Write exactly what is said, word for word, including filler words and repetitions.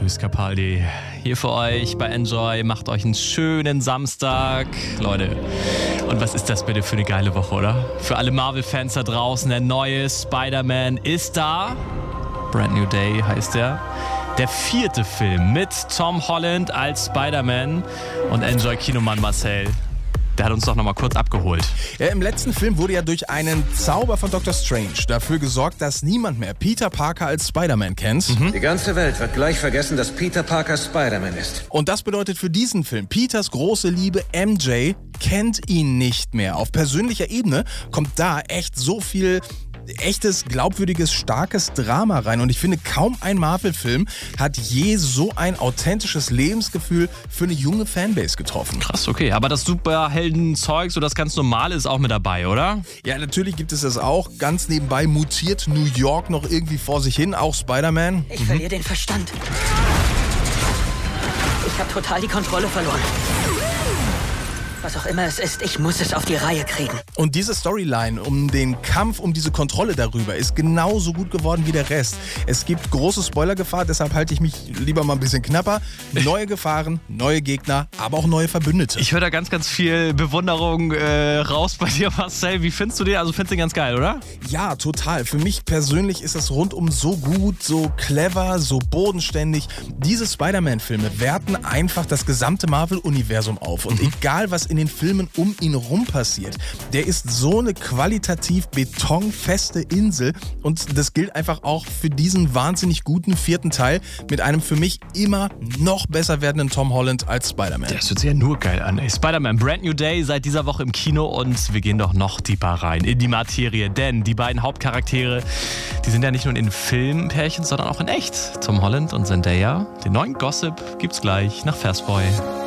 Luis Capaldi hier für euch bei Enjoy. Macht euch einen schönen Samstag, Leute. Und was ist das bitte für eine geile Woche, oder? Für alle Marvel-Fans da draußen, der neue Spider-Man ist da. Brand New Day heißt er. Der vierte Film mit Tom Holland als Spider-Man. Und Enjoy-Kinomann Marcel, der hat uns doch noch mal kurz abgeholt. Ja, im letzten Film wurde ja durch einen Zauber von Doktor Strange dafür gesorgt, dass niemand mehr Peter Parker als Spider-Man kennt. Mhm. Die ganze Welt wird gleich vergessen, dass Peter Parker Spider-Man ist. Und das bedeutet für diesen Film, Peters große Liebe M J kennt ihn nicht mehr. Auf persönlicher Ebene kommt da echt so viel echtes, glaubwürdiges, starkes Drama rein. Und ich finde, kaum ein Marvel-Film hat je so ein authentisches Lebensgefühl für eine junge Fanbase getroffen. Krass, okay. Aber das Superhelden-Zeug, so das ganz Normale ist auch mit dabei, oder? Ja, natürlich gibt es das auch. Ganz nebenbei mutiert New York noch irgendwie vor sich hin, auch Spider-Man. Ich verliere den Verstand. Ich habe total die Kontrolle verloren. Was auch immer es ist, ich muss es auf die Reihe kriegen. Und diese Storyline um den Kampf, um diese Kontrolle darüber ist genauso gut geworden wie der Rest. Es gibt große Spoilergefahr, deshalb halte ich mich lieber mal ein bisschen knapper. Neue Gefahren, neue Gegner, aber auch neue Verbündete. Ich höre da ganz, ganz viel Bewunderung äh, raus bei dir, Marcel. Wie findest du den? Also findest du den ganz geil, oder? Ja, total. Für mich persönlich ist das rundum so gut, so clever, so bodenständig. Diese Spider-Man-Filme werten einfach das gesamte Marvel-Universum auf. Und egal, was in den Filmen um ihn rum passiert. Der ist so eine qualitativ betonfeste Insel und das gilt einfach auch für diesen wahnsinnig guten vierten Teil mit einem für mich immer noch besser werdenden Tom Holland als Spider-Man. Das hört sich ja nur geil an. Ey. Spider-Man Brand New Day seit dieser Woche im Kino und wir gehen doch noch tiefer rein in die Materie, denn die beiden Hauptcharaktere, die sind ja nicht nur in Filmpärchen, sondern auch in echt. Tom Holland und Zendaya. Den neuen Gossip gibt's gleich nach Versboy.